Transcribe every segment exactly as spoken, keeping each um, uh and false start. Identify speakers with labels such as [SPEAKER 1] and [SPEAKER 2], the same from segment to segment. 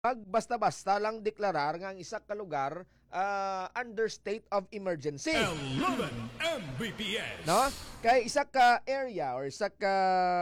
[SPEAKER 1] Pag basta-basta lang deklarar nga ang isa ka lugar ah, under state of emergency.
[SPEAKER 2] eleven M B P S.
[SPEAKER 1] No? Kay isa ka area or isa ka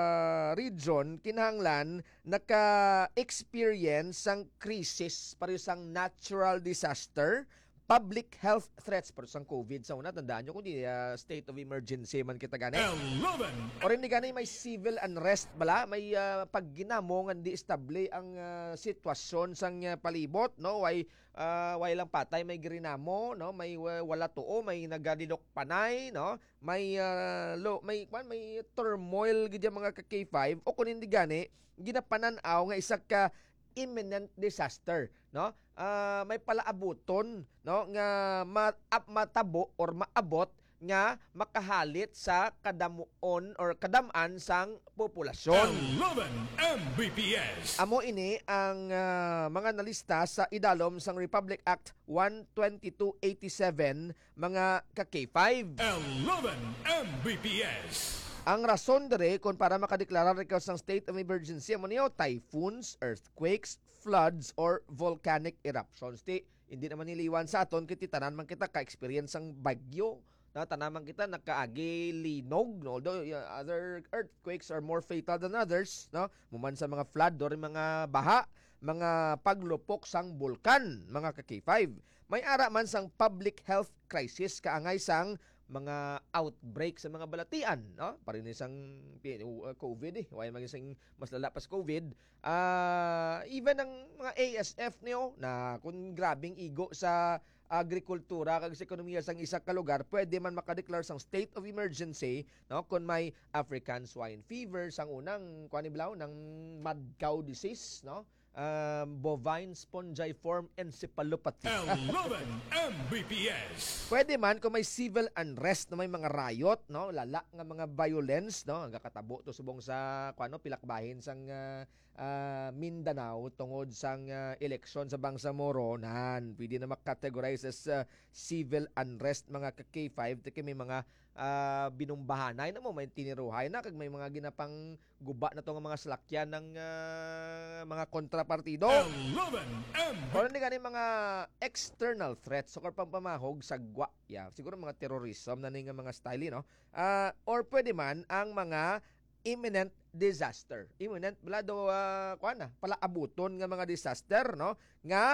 [SPEAKER 1] region kinahanglan naka-experience sang crisis pareho sang natural disaster, public health threats pareho sang COVID sa una. Tandaan nyo kung di uh, state of emergency man kita gani.
[SPEAKER 2] eleven.
[SPEAKER 1] O rin di gani may civil unrest bala, may uh, pagginamo nga di estable ang uh, sitwasyon sang uh, palibot, no? Way uh, way lang patay, may grinamo, no? May uh, wala tuo, may nagadidok panay, no? May uh, lo, may kwan, may turmoil gid mga ka K five o kun hindi gani ginapanan-aw nga isa ka imminent disaster, no? Uh, may palaabuton, no, nga ma- matabo or maabot nga makahalit sa kadamuon or kadam-an sang populasyon.
[SPEAKER 2] eleven M B P S.
[SPEAKER 1] Amo ini ang uh, mga nalista sa idalom sang Republic Act one twenty-two eighty-seven mga ka K five.
[SPEAKER 2] eleven M B P S.
[SPEAKER 1] Ang rason dere kung para makadeklarar ikaw sang state of emergency amo niyo typhoons, earthquakes, floods or volcanic eruptions. Ti hindi naman niliwan sa aton kiti tanan man kita ka-experience ang bagyo. Na tanaman kita nakaagi linog, no? Although uh, other earthquakes are more fatal than others, no? Muman sa mga flood or mga baha, mga paglupok sang bulkan, mga ka K five. May ara man sang public health crisis kaangay sang mga outbreak sa mga balatian, no? Parin isang uh, COVID eh, way magising mas lala pas COVID. Uh, even ang mga A S F niyo na kung grabing igo sa agrikultura kag sa ekonomiya sang isa ka lugar, pwede man makadeklar sang state of emergency, no? Kung may African swine fever sang unang kuan iblaw ng mad cow disease, no? Um, bovine spongiform encephalopathy.
[SPEAKER 2] eleven M B P S.
[SPEAKER 1] Pwede man kung may civil unrest na may mga riot, no, lala nga mga violence, no, ang kakatabo to subong sa kuano pilakbahin sang uh, uh, Mindanao tungod sang uh, eleksyon sa Bangsamoro nan pwede na makategorize as uh, civil unrest mga ka K five ti may mga uh, binumbahanay na mo may tiniruhay na kag may mga ginapang guba na to nga mga salakyan ng uh, mga kontrapartido.
[SPEAKER 2] eleven M B P S.
[SPEAKER 1] Kung hindi gani mga external threats o pang pamahog sa gwa, yeah, siguro mga terrorism na nga mga style, no? Uh, or pwede man ang mga imminent disaster. Imminent bala do uh, kuan na pala abuton nga mga disaster, no? Nga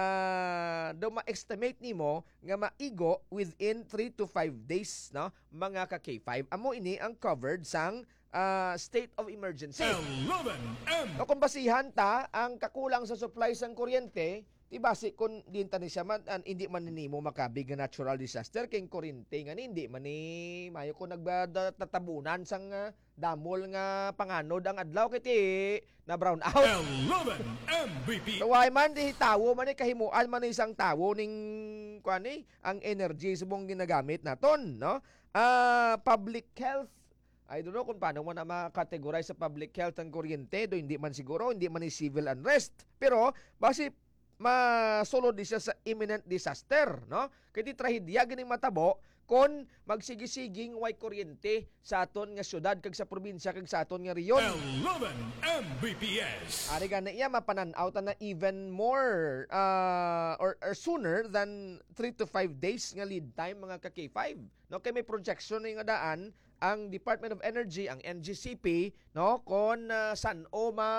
[SPEAKER 1] uh, do ma-estimate nimo nga maigo within three to five days, no? Mga ka K five. Amo ini ang covered sang uh, state of emergency.
[SPEAKER 2] eleven M.
[SPEAKER 1] O kung basihan ta ang kakulang sa supply sang kuryente, di basi kung dinta ni siya man, an, hindi man nimo makabig nga natural disaster kay kuryente nga ni, hindi man ni mayo ko nagtatabunan sang uh, damol nga panganod ang adlaw kiti na brown out.
[SPEAKER 2] eleven M B P S.
[SPEAKER 1] So why man di tawo man ni kahimuan man ni isang tawo ning kuan ni ang energy subong ginagamit naton, no? Uh, public health, I don't know kung paano mo na makategorize sa public health ang kuryente, do hindi man siguro, hindi man ni civil unrest. Pero basi masulod di siya sa imminent disaster, no? Kaya di trahedya gining matabo kon magsigisiging way kuryente sa aton nga syudad kag sa probinsya kag sa aton nga reyon.
[SPEAKER 2] eleven M B P S.
[SPEAKER 1] Ari gani iya mapanan-out na even more uh, or, or sooner than three to five days nga lead time mga ka K five, no? Kay may projection nga daan ang Department of Energy, ang N G C P, no, kon uh, san-o ma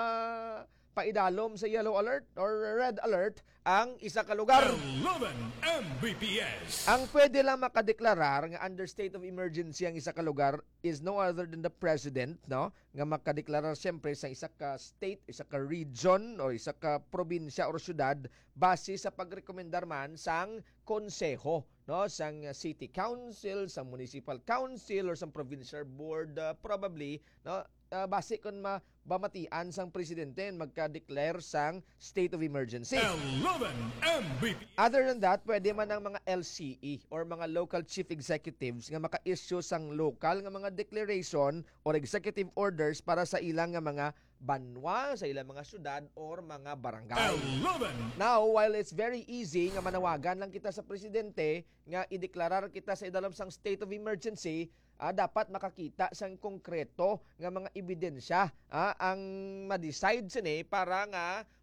[SPEAKER 1] paidalom sa yellow alert or red alert ang isa ka lugar.
[SPEAKER 2] eleven M B P S.
[SPEAKER 1] Ang pwede lang makadeklarar nga under state of emergency ang isa ka lugar is no other than the president, no? Nga makadeklarar siyempre sa isa ka state, isa ka region o isa ka probinsya or syudad base sa pagrekomendar man sang konseho, no, sang city council, sang municipal council or sang provincial board uh, probably, no? Uh, base kung mabamatian sang presidente magka-declare sang state of emergency.
[SPEAKER 2] eleven M B P S.
[SPEAKER 1] Other than that, pwede man ang mga L C E or mga local chief executives nga maka-issue sang local nga mga declaration or executive orders para sa ilang nga mga banwa, sa ilang mga syudad or mga barangay.
[SPEAKER 2] eleven.
[SPEAKER 1] Now, while it's very easy nga manawagan lang kita sa presidente nga ideklarar kita sa idalom sang state of emergency, ah, dapat makakita sang konkreto nga mga ebidensya ah, ang ma-decide sini para nga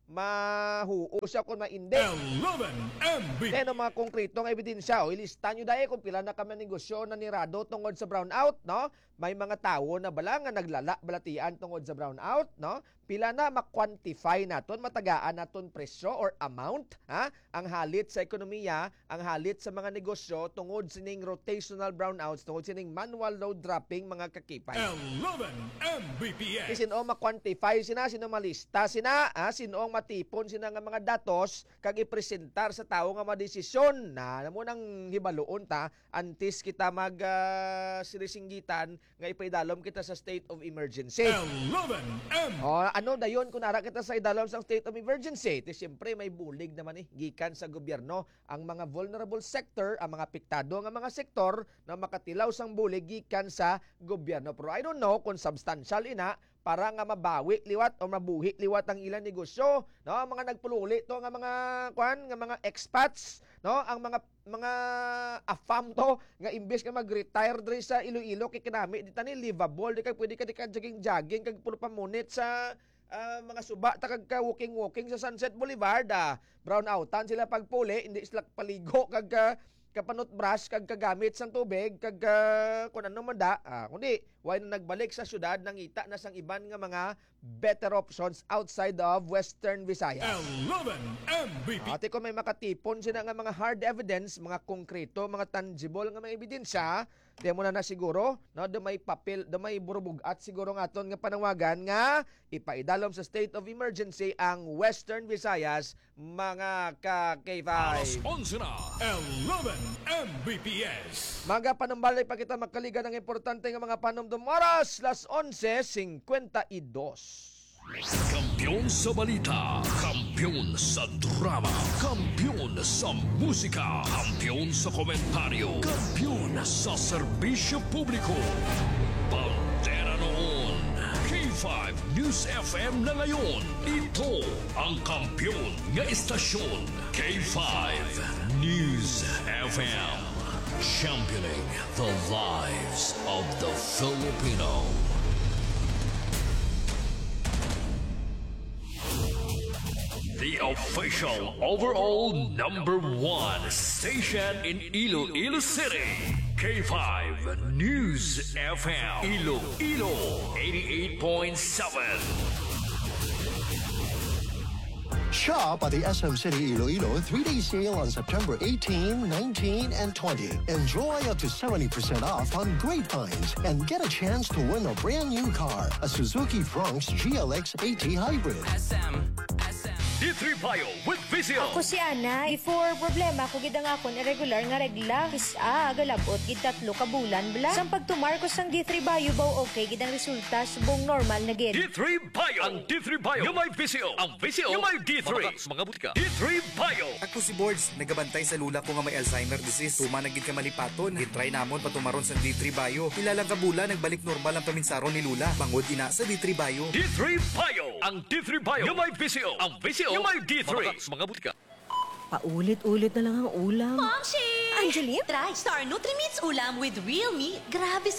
[SPEAKER 1] mahuo siya kung maindi.
[SPEAKER 2] eleven M V P.
[SPEAKER 1] Then, ang mga konkretong ebidensya, o ilista nyo dahil kung pila na kami negosyo na nirado tungod sa brownout, no? May mga tao na bala nga naglala balatian tungod sa brownout, no? Pila na ma-quantify naton, matagaan naton presyo or amount, ha? Ang halit sa ekonomiya, ang halit sa mga negosyo tungod sining rotational brownouts, tungod sining manual load dropping mga kakipay.
[SPEAKER 2] eleven M V P S.
[SPEAKER 1] Sino ma-quantify sina, sino malista sina, ah, sino matipon sina nga mga datos kag ipresentar sa tao nga madesisyon na namo nang hibaloon ta antes kita mag uh, sirisinggitan nga ipaidalom kita sa state of emergency.
[SPEAKER 2] eleven M.
[SPEAKER 1] O ano dayon kung nara kita sa idalom sa state of emergency? Ti siyempre may bulig naman eh gikan sa gobyerno ang mga vulnerable sector, ang mga apektado nga mga sektor na makatilaw sang bulig gikan sa gobyerno. Pero I don't know kung substantial ina para nga mabawi liwat o mabuhi liwat ang ilang negosyo, no? Ang mga nagpululi to nga mga kwan, nga mga expats, no? Ang mga mga afam to nga imbes nga mag-retire diri sa Iloilo kay kinami di tani livable, di kay pwede ka di ka jogging-jogging kag pulo pamunit sa uh, mga suba ta kag walking-walking sa Sunset Boulevard. Ah. Brownoutan sila pagpuli, hindi sila paligo kag uh, kapanot brush kag kagamit sang tubig kag uh, kun ano man da ah, kundi why na nagbalik sa syudad nangita na sang iban nga mga better options outside of Western Visayas.
[SPEAKER 2] eleven M V P.
[SPEAKER 1] Ate ko may makatipon sila nga mga hard evidence, mga konkreto, mga tangible nga mga ebidensya, di mo na na siguro, no, do may papel, do may burubug at siguro nga aton nga panawagan nga ipaidalom sa state of emergency ang Western Visayas mga ka-K
[SPEAKER 2] Alas
[SPEAKER 1] five.
[SPEAKER 2] onse na. eleven M V P S.
[SPEAKER 1] Mga panumbalay pa kita makaligan ng importante nga mga panumdum oras, las onse fifty-two.
[SPEAKER 2] Kampiyon sa balita, kampiyon sa drama, kampiyon sa musika, kampiyon sa komentaryo, kampiyon sa serbisyo publiko. Bandera noon, K five News F M na ngayon. Ito ang kampiyon nga istasyon, K five News F M. Championing the lives of the Filipino. The official overall number one station in Iloilo City. K five News F M. Iloilo eighty-eight point seven.
[SPEAKER 3] Shop at the S M City Iloilo three-day sale on September eighteenth, nineteenth, and twentieth. Enjoy up to seventy percent off on great finds and get a chance to win a brand new car, a Suzuki Bronx G L X AT Hybrid.
[SPEAKER 4] S M, S M.
[SPEAKER 2] D three Bio with Vizio.
[SPEAKER 5] Ako si Ana, before problema ko gid ang akon irregular nga regla. Isa, galabot gid tatlo ka bulan bla. Sang pagtumar ko sang D three Bio baw okay gid ang resulta subong normal na gid.
[SPEAKER 2] D three Bio. Ang D three Bio. Yung may Vizio. Ang Vizio. Yung may D three. Mga butika. D three Bio.
[SPEAKER 6] Ako si Boards, nagabantay sa lula ko nga may Alzheimer disease. Tuma na gid ka malipaton. Gitry namon patumaron sa D three Bio. Ilalang kabula nagbalik normal ang paminsaron ni Lula. Bangod ina sa D three Bio.
[SPEAKER 2] D three Bio. Ang D three Bio. Yung may Vizio. Ang Vizio. Yung may D three. Mga butika.
[SPEAKER 7] Paulit-ulit na lang ang ulam.
[SPEAKER 8] Momshi!
[SPEAKER 7] Angeline?
[SPEAKER 8] Try Star Nutri-Meats ulam with real meat. Grabe